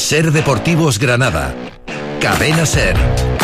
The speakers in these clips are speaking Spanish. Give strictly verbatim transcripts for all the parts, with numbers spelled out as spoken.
Ser Deportivos Granada. Cadena Ser.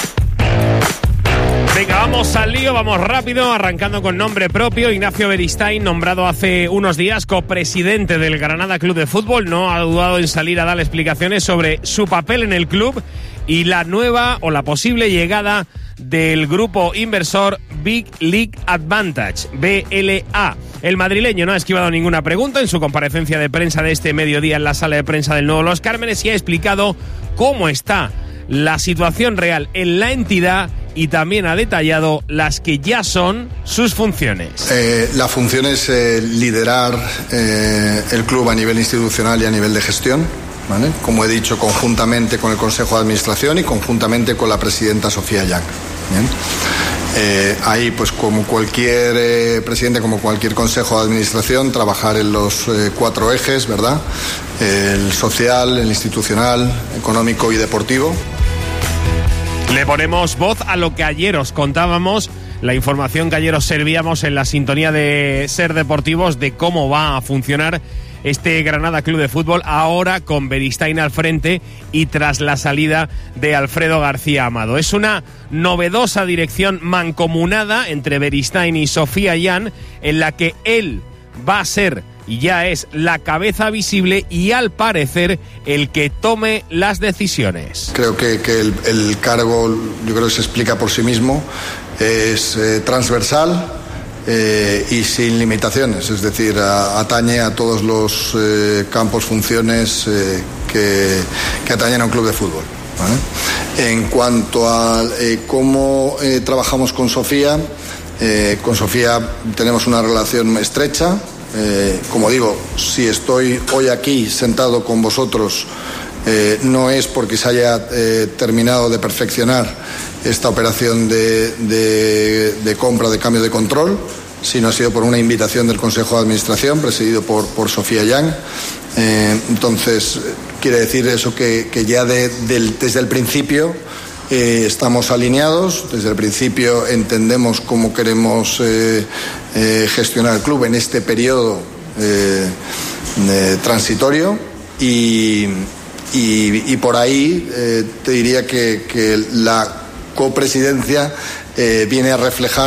Venga, vamos al lío, vamos rápido, arrancando con nombre propio. Ignacio Beristain, nombrado hace unos días copresidente del Granada Club de Fútbol, no ha dudado en salir a dar explicaciones sobre su papel en el club y la nueva o la posible llegada del grupo inversor Big League Advantage, B L A. El madrileño no ha esquivado ninguna pregunta en su comparecencia de prensa de este mediodía en la sala de prensa del Nuevo Los Cármenes y ha explicado cómo está la situación real en la entidad y también ha detallado las que ya son sus funciones. Eh, la función es eh, liderar eh, el club a nivel institucional y a nivel de gestión, ¿vale? Como he dicho, conjuntamente con el Consejo de Administración y conjuntamente con la presidenta Sofía Yang. Bien. Eh, ahí, pues como cualquier eh, presidente, como cualquier consejo de administración, trabajar en los eh, cuatro ejes, ¿verdad? Eh, el social, el institucional, económico y deportivo. Le ponemos voz a lo que ayer os contábamos, la información que ayer os servíamos en la sintonía de Ser Deportivos de cómo va a funcionar este Granada Club de Fútbol ahora con Beristain al frente y tras la salida de Alfredo García Amado. Es una novedosa dirección mancomunada entre Beristain y Sofía Yang en la que él va a ser y ya es la cabeza visible y al parecer el que tome las decisiones. Creo que, que el, el cargo, yo creo que se explica por sí mismo, es eh, transversal Eh, y sin limitaciones, es decir, a, atañe a todos los eh, campos, funciones eh, que, que atañen a un club de fútbol, ¿vale? En cuanto a eh, cómo eh, trabajamos con Sofía, eh, con Sofía tenemos una relación estrecha. Eh, como digo, si estoy hoy aquí sentado con vosotros, eh, no es porque se haya eh, terminado de perfeccionar esta operación de, de, de compra, de cambio de control, sino ha sido por una invitación del Consejo de Administración presidido por, por Sofía Yang. Eh, entonces, quiere decir eso que, que ya de, del, desde el principio eh, estamos alineados, desde el principio entendemos cómo queremos eh, eh, gestionar el club en este periodo eh, de transitorio y, y, y por ahí eh, te diría que, que la copresidencia eh, viene a reflejar